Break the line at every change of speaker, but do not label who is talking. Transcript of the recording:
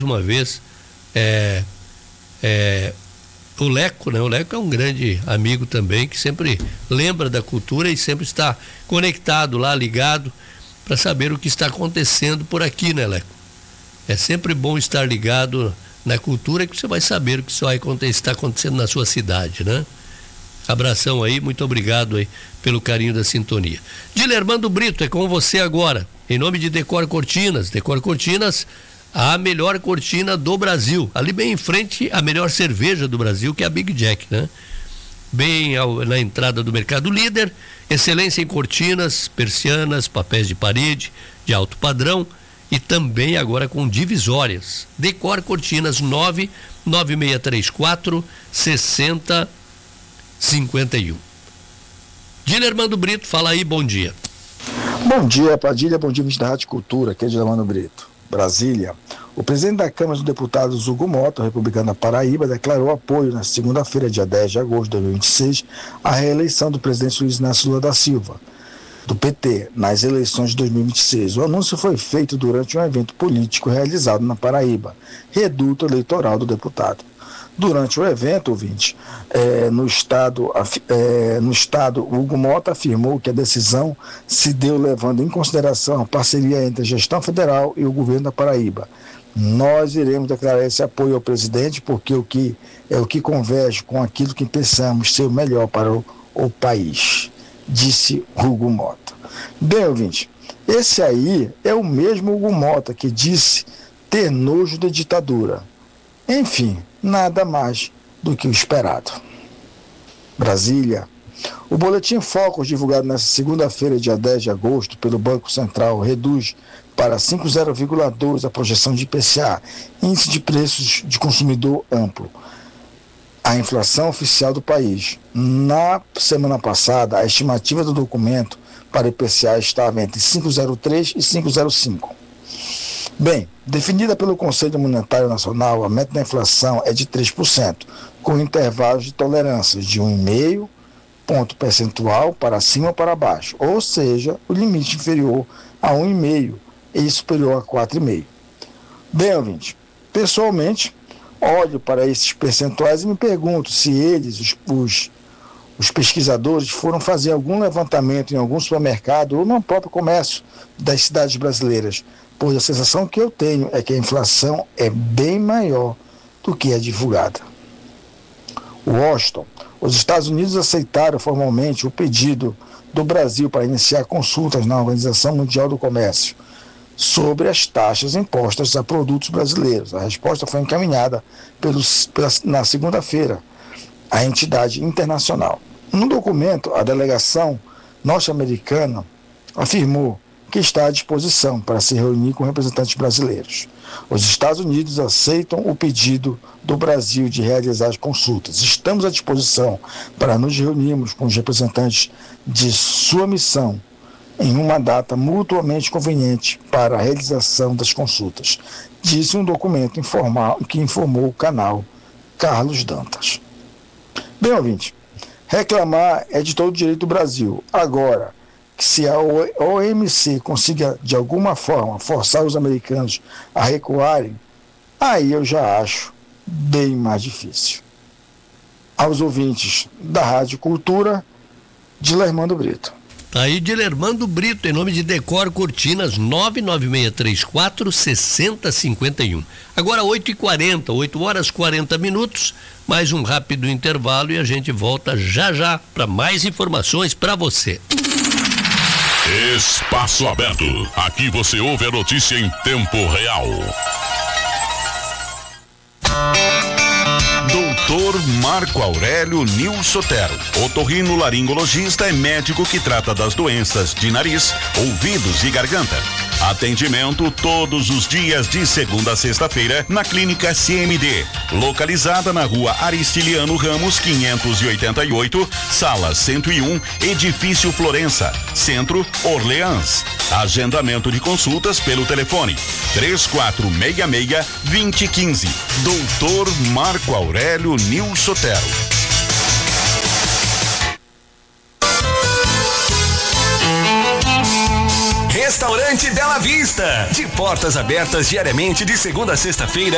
uma vez, o Leco, né? O Leco é um grande amigo também, que sempre lembra da cultura e sempre está conectado lá, ligado, para saber o que está acontecendo por aqui, né, Leco? É sempre bom estar ligado na cultura, que você vai saber o que está acontecendo na sua cidade, né? Abração aí, muito obrigado aí pelo carinho da sintonia. Dilermando Brito, é com você agora, em nome de Decor Cortinas. Decor Cortinas, a melhor cortina do Brasil. Ali bem em frente, a melhor cerveja do Brasil, que é a Big Jack, né? Bem na entrada do Mercado Líder, excelência em cortinas, persianas, papéis de parede, de alto padrão e também agora com divisórias. Decor Cortinas 99634 6051. Dilermando Brito, fala aí, bom dia.
Bom dia, Padilha, bom dia, da Rádio Cultura, aqui é Dilermando Brito. Brasília. O presidente da Câmara dos Deputados, Hugo Mota, republicano da Paraíba, declarou apoio na segunda-feira, dia 10 de agosto de 2026, à reeleição do presidente Luiz Inácio Lula da Silva, do PT, nas eleições de 2026. O anúncio foi feito durante um evento político realizado na Paraíba, reduto eleitoral do deputado. Durante o evento, ouvinte, no estado, Hugo Mota afirmou que a decisão se deu levando em consideração a parceria entre a gestão federal e o governo da Paraíba. Nós iremos declarar esse apoio ao presidente porque o que converge com aquilo que pensamos ser o melhor para o país, disse Hugo Mota. Bem, ouvinte, esse aí é o mesmo Hugo Mota que disse ter nojo da ditadura. Enfim, nada mais do que o esperado. Brasília. O Boletim Focus, divulgado nesta segunda-feira, dia 10 de agosto, pelo Banco Central, reduz para 5,0,2 a projeção de IPCA, Índice de Preços de Consumidor Amplo, a inflação oficial do país. Na semana passada, a estimativa do documento para o IPCA estava entre 5,03 e 5,05. Bem, definida pelo Conselho Monetário Nacional, a meta da inflação é de 3%, com intervalos de tolerância de 1,5 ponto percentual para cima ou para baixo, ou seja, o limite inferior a 1,5 e superior a 4,5. Bem, ouvinte, pessoalmente, olho para esses percentuais e me pergunto se eles, os pesquisadores, foram fazer algum levantamento em algum supermercado ou no próprio comércio das cidades brasileiras, pois a sensação que eu tenho é que a inflação é bem maior do que é divulgada. Washington. Os Estados Unidos aceitaram formalmente o pedido do Brasil para iniciar consultas na Organização Mundial do Comércio sobre as taxas impostas a produtos brasileiros. A resposta foi encaminhada na segunda-feira à entidade internacional. No documento, a delegação norte-americana afirmou que está à disposição para se reunir com representantes brasileiros. Os Estados Unidos aceitam o pedido do Brasil de realizar as consultas. Estamos à disposição para nos reunirmos com os representantes de sua missão em uma data mutuamente conveniente para a realização das consultas, disse um documento informal que informou o canal Carlos Dantas. Bem, ouvinte, reclamar é de todo o direito do Brasil. Agora, se a OMC consiga, de alguma forma, forçar os americanos a recuarem, aí eu já acho bem mais difícil. Aos ouvintes da Rádio Cultura, Dilermando Brito.
Tá aí Dilermando Brito, em nome de Decor Cortinas, 99634 6051. Agora 8h40, 8h40, mais um rápido intervalo e a gente volta já para mais informações para você.
Espaço Aberto. Aqui você ouve a notícia em tempo real. Doutor Marco Aurélio Nil Sotero, otorrinolaringologista e médico que trata das doenças de nariz, ouvidos e garganta. Atendimento todos os dias de segunda a sexta-feira na Clínica CMD, localizada na Rua Aristiliano Ramos 588, Sala 101, Edifício Florença, Centro, Orleans. Agendamento de consultas pelo telefone 3466-2015. Doutor Marco Aurélio Nil Sotero.
Restaurante Bela Vista, de portas abertas diariamente de segunda a sexta-feira